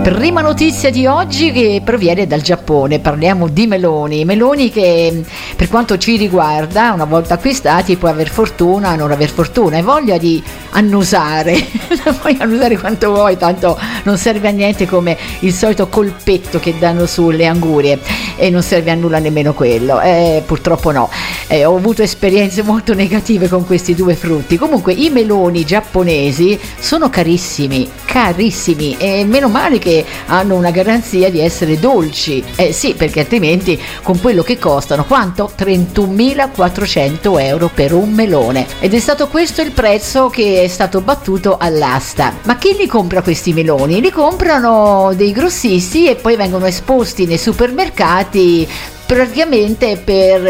Prima notizia di oggi che proviene dal Giappone, parliamo di meloni che per quanto ci riguarda una volta acquistati puoi aver fortuna, non aver fortuna e voglia di annusare, puoi annusare quanto vuoi, tanto non serve a niente come il solito colpetto che danno sulle angurie e non serve a nulla nemmeno quello, purtroppo no, ho avuto esperienze molto negative con questi due frutti. Comunque i meloni giapponesi sono carissimi e meno male che hanno una garanzia di essere dolci, sì, perché altrimenti con quello che costano, quanto? 31.400 euro per un melone, ed è stato questo il prezzo che è stato battuto all'asta. Ma chi li compra questi meloni? Li comprano dei grossisti e poi vengono esposti nei supermercati praticamente per